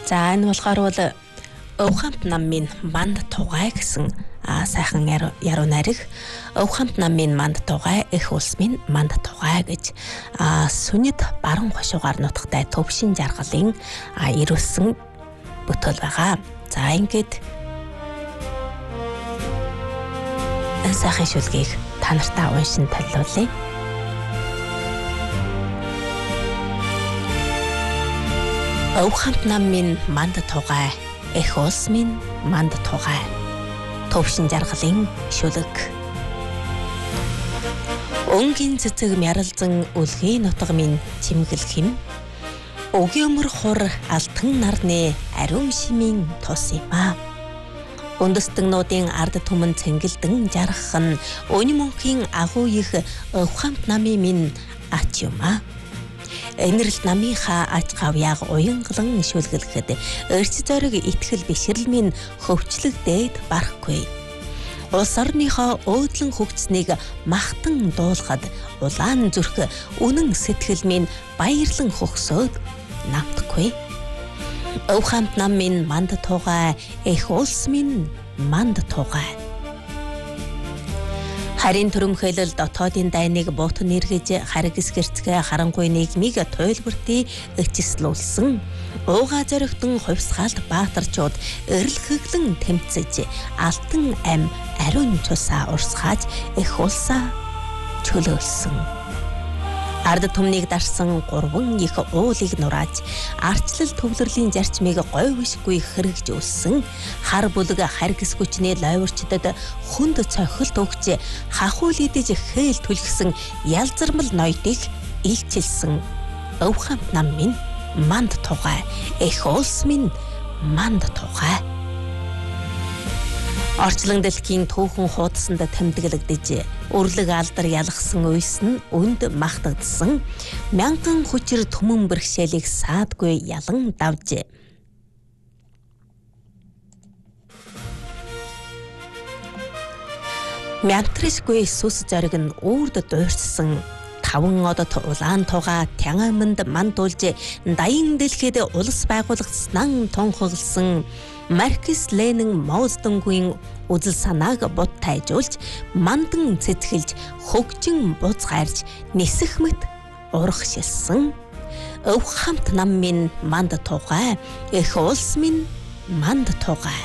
За энэ болохоор бол Өв хамт намын манд тугай гэсэн сайхан яруу найраг. Өв хамт намын манд тугай их улс минь манд тугай гэж сүнэд баруун хошуугаар нутагтай төвшин жаргалын ирүүлсэн бүтээл байгаа. За ингээд энэ сайхан шүлгийг та нартай уншин талиулъя. Өв хамт намын манд тугай эх улс минь манд тугай төвшин жаргалын шүлэг. Өнгийн цэцэг мяралзан үлгийн нутаг минь чимгэл хэм өгөөмөр хур алтан нарны ариун шимийн тус юм а. Үндэстэгнүүдийн ард түмэн цэнгэлдэн жаргах нь өн мөнхийн агуу их өв хамт намын минь ач юм а. Энэрл намынхаа ач хавьяаг уянгалан шүлгэлэхэд эрч зориг итгэл бишрэл минь хөвчлөгдээд барахгүй. Улс орныхоо өөдлөн хөгжснийг махтан дуулахад улаан зүрх үнэн сэтгэл минь баярлан хөгсөөд намтахгүй. Өв хамт нам минь манд тугай эх улс минь манд тугай. Харин төрөмхөйлөл дотоодын дайныг буутан нэргэж харгис гэрцгээ харангуй нийгмийг туйлбартыг эцэслүүлсэн. Ууга зоригтон хувьсгаалт баатарчууд эрэл хөглөн тэмцэж алтан ам ариун цусаа урсгааж эх улсаа чөлөөлсөн. Ард түмнийг дарсан гурван их уулыг нурааж арчлал төвлөрлийн зарчмыг говьшгүй хэрэгж өссөн. Хар бүлэг харгис хүчний лойворчдод хүнд цохилт өгч хахуул идэж хээл түлхсэн ялзармал ноёдыг илчилсэн. Өв хамт нам минь манд тугай эх улс минь манд тугай. Орчлон дэлхийн түүхэн хуудсанд тэмдэглэгдэж өрлөг алдар ялгсан үйс нь өнд махтагдсан. Мянган хүчээр түмэн бэрхшээлийг саадгүй ялан давж мянтришгүй сүс зориг нь үрд дуурсан. Таван одод улаан тугаа тянгааманд мандуулж даян дэлхийд улс байгуулагдсан тунхагласан. Маркс Ленин Маоцзэдунгийн үзэл санааг бод тайжуулж мандан цэцгэлж хөгжин буз гарж нисэх мэт урах шилсэн. Өв хамт нам минь манд тугай эх улс минь манд тугай.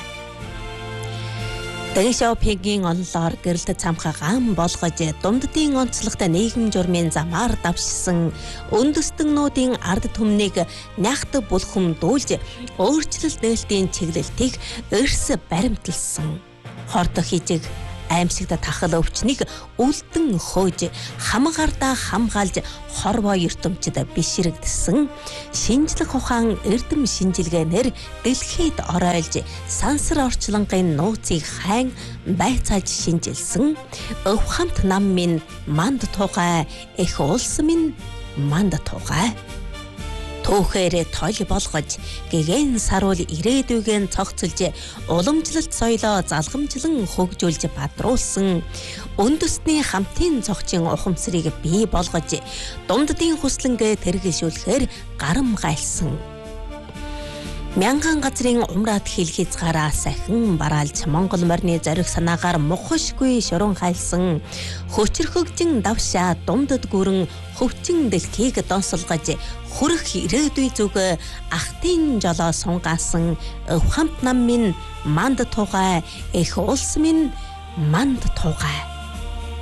Дэшопигийн онлоор гэрэлт цамхаа гам болгож дунддын онцлогтой нийгэм журмын замаар давшсан үндэстэгнүүдийн ард түмнийг нягт булхам дүүлж өөрчлөлт нээлтийн чиглэлтийг эрс баримтлсан. Хордо хижиг аимшигт тахал өвчнийг үлдэн хөөж хамгаарда хамгаалж хорвоо ертөмчд бишрэгдсэн. Шинжлэх ухаан эрдэм шинжилгээнээр дэлхийд оройлж сансар орчлонгийн нууцыг хайн байцааж шинжилсэн. Өв хамт нам минь манд тугай эх улс минь манд тугай. Түүхээр тойл болгож гэгэн саруул ирээдүйгэн цогцолж уламжлалт соёлоо залгамжлан хөгжүүлж бадруулсан. Үндэстний хамтын цогцын ухамсарыг бий болгож дунддын хүслэнгээ тэргэлшүүлэхээр гарам гайлсан. Мянган газрын умраад хил хязгаараа сахин бараалж Монгол морины зориг санаагаар мухашгүй шуран хайлсан. Хөчрхөгжин давшаа дундад гүрэн хөвчин дэлхийг донсолгож хүрэх ирээдүй зүг ахтын жолоо сунгаасан. Өв хамт нам минь манд тугай эх улс минь манд тугай.